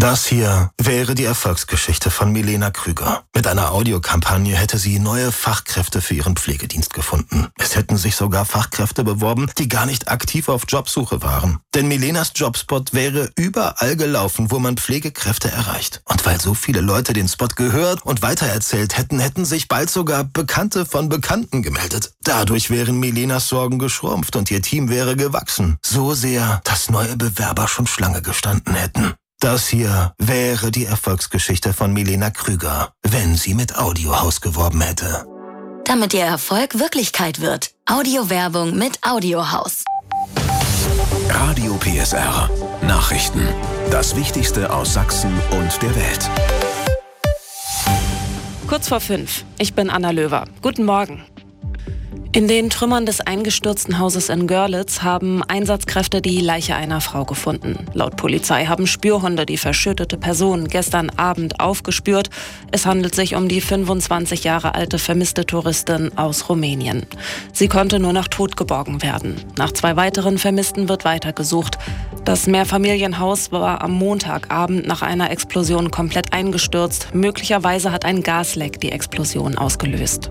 Das hier wäre die Erfolgsgeschichte von Milena Krüger. Mit einer Audiokampagne hätte sie neue Fachkräfte für ihren Pflegedienst gefunden. Es hätten sich sogar Fachkräfte beworben, die gar nicht aktiv auf Jobsuche waren. Denn Milenas Jobspot wäre überall gelaufen, wo man Pflegekräfte erreicht. Und weil so viele Leute den Spot gehört und weitererzählt hätten, hätten sich bald sogar Bekannte von Bekannten gemeldet. Dadurch wären Milenas Sorgen geschrumpft und ihr Team wäre gewachsen. So sehr, dass neue Bewerber schon Schlange gestanden hätten. Das hier wäre die Erfolgsgeschichte von Milena Krüger, wenn sie mit Audiohaus geworben hätte. Damit ihr Erfolg Wirklichkeit wird. Audiowerbung mit Audiohaus. Radio PSR. Nachrichten. Das Wichtigste aus Sachsen und der Welt. Kurz vor 5. Ich bin Anna Löwer. Guten Morgen. In den Trümmern des eingestürzten Hauses in Görlitz haben Einsatzkräfte die Leiche einer Frau gefunden. Laut Polizei haben Spürhunde die verschüttete Person gestern Abend aufgespürt. Es handelt sich um die 25 Jahre alte vermisste Touristin aus Rumänien. Sie konnte nur noch tot geborgen werden. Nach 2 weiteren Vermissten wird weitergesucht. Das Mehrfamilienhaus war am Montagabend nach einer Explosion komplett eingestürzt. Möglicherweise hat ein Gasleck die Explosion ausgelöst.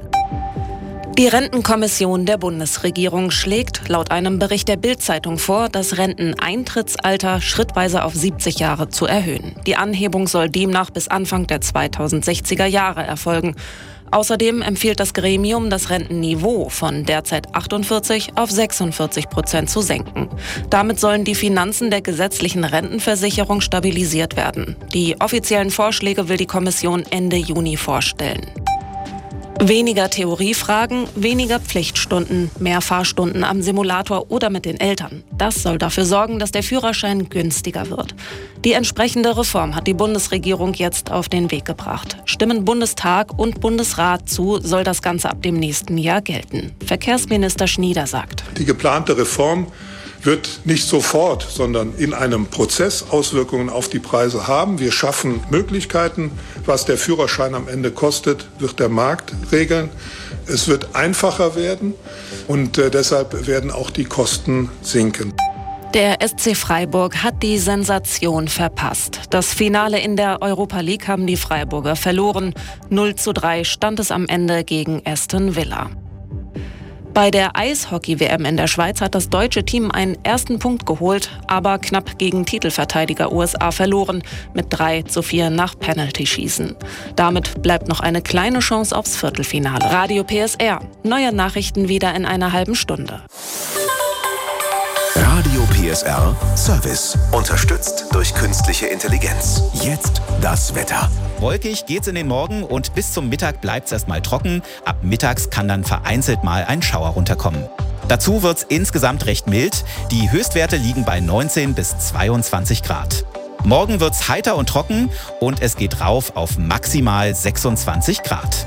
Die Rentenkommission der Bundesregierung schlägt laut einem Bericht der Bild-Zeitung vor, das Renteneintrittsalter schrittweise auf 70 Jahre zu erhöhen. Die Anhebung soll demnach bis Anfang der 2060er Jahre erfolgen. Außerdem empfiehlt das Gremium, das Rentenniveau von derzeit 48 auf 46% zu senken. Damit sollen die Finanzen der gesetzlichen Rentenversicherung stabilisiert werden. Die offiziellen Vorschläge will die Kommission Ende Juni vorstellen. Weniger Theoriefragen, weniger Pflichtstunden, mehr Fahrstunden am Simulator oder mit den Eltern. Das soll dafür sorgen, dass der Führerschein günstiger wird. Die entsprechende Reform hat die Bundesregierung jetzt auf den Weg gebracht. Stimmen Bundestag und Bundesrat zu, soll das Ganze ab dem nächsten Jahr gelten. Verkehrsminister Schnieder sagt: Die geplante Reform wird nicht sofort, sondern in einem Prozess Auswirkungen auf die Preise haben. Wir schaffen Möglichkeiten. Was der Führerschein am Ende kostet, wird der Markt regeln. Es wird einfacher werden und deshalb werden auch die Kosten sinken. Der SC Freiburg hat die Sensation verpasst. Das Finale in der Europa League haben die Freiburger verloren. 0:3 stand es am Ende gegen Aston Villa. Bei der Eishockey-WM in der Schweiz hat das deutsche Team einen ersten Punkt geholt, aber knapp gegen Titelverteidiger USA verloren, mit 3:4 nach Penalty-Schießen. Damit bleibt noch eine kleine Chance aufs Viertelfinale. Radio PSR. Neue Nachrichten wieder in einer halben Stunde. Radio PSR Service. Unterstützt durch künstliche Intelligenz. Jetzt das Wetter. Wolkig geht's in den Morgen und bis zum Mittag bleibt's erstmal trocken. Ab mittags kann dann vereinzelt mal ein Schauer runterkommen. Dazu wird's insgesamt recht mild. Die Höchstwerte liegen bei 19 bis 22 Grad. Morgen wird's heiter und trocken und es geht rauf auf maximal 26 Grad.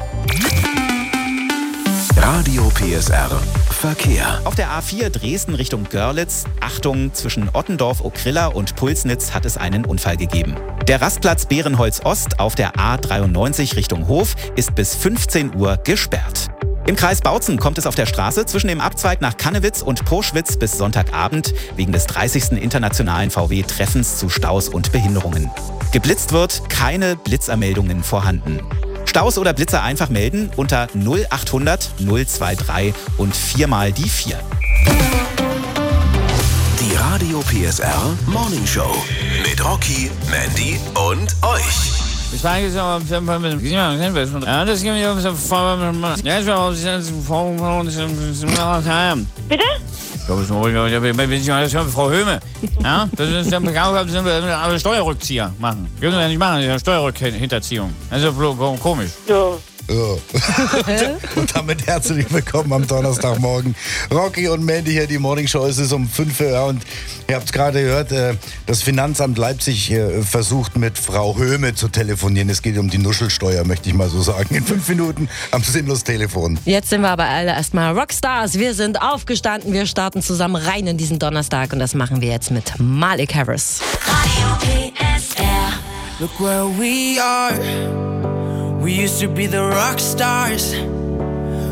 Radio PSR Verkehr. Auf der A4 Dresden Richtung Görlitz, Achtung, zwischen Ottendorf, Okrilla und Pulsnitz hat es einen Unfall gegeben. Der Rastplatz Bärenholz Ost auf der A93 Richtung Hof ist bis 15 Uhr gesperrt. Im Kreis Bautzen kommt es auf der Straße zwischen dem Abzweig nach Kannewitz und Purschwitz bis Sonntagabend wegen des 30. internationalen VW-Treffens zu Staus und Behinderungen. Geblitzt wird, keine Blitzermeldungen vorhanden. Staus oder Blitzer einfach melden unter 0800 023 und 4 mal die 4. Die Radio PSR Morning Show mit Rocky, Mandy und euch. Bitte? Frau Höhme. Ja, das ist alle Steuerrückzieher machen. Können wir nicht machen, das ist ja Steuerrückhinterziehung. Das ist ja komisch. Ja. Und damit herzlich willkommen am Donnerstagmorgen. Rocky und Mandy hier, die Morning Show. Es ist um 5 Uhr und ihr habt es gerade gehört, das Finanzamt Leipzig versucht mit Frau Höhme zu telefonieren. Es geht um die Nuschelsteuer, möchte ich mal so sagen. In 5 Minuten am Sinnlos-Telefon. Jetzt sind wir aber alle erstmal Rockstars. Wir sind aufgestanden, wir starten zusammen rein in diesen Donnerstag und das machen wir jetzt mit Malik Harris. Radio PSR. Look where we are. We used to be the rock stars.